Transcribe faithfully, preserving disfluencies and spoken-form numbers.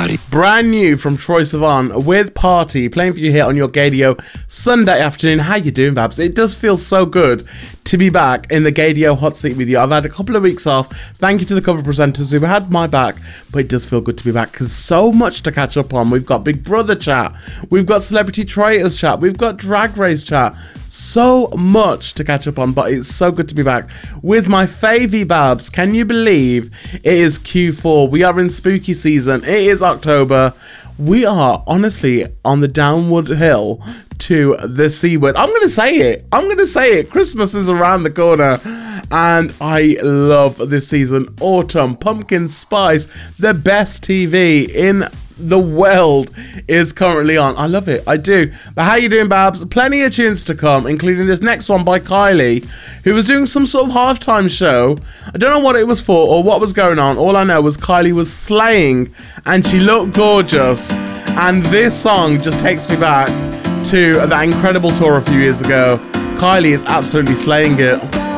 Party. Brand new from Troye Sivan with Party, playing for you here on your Gaydio Sunday afternoon. How you doing, Babs? It does feel so good to be back in the Gaydio hot seat with you. I've had a couple of weeks off. Thank you to the cover presenters who had my back, but it does feel good to be back because so much to catch up on. We've got Big Brother chat, we've got Celebrity Traitors chat, we've got Drag Race chat. So much to catch up on, but it's so good to be back with my favy Babs. Can you believe it is Q four? We are in spooky season. It is October. We are honestly on the downward hill to the C word. I'm going to say it. I'm going to say it. Christmas is around the corner and I love this season. Autumn, pumpkin spice, the best T V in the world is currently on. I love it. I do. But how you doing, Babs? Plenty of tunes to come, including this next one by Kylie, who was doing some sort of halftime show. I don't know what it was for or what was going on. All I know was Kylie was slaying and she looked gorgeous. And this song just takes me back to that incredible tour a few years ago. Kylie is absolutely slaying it.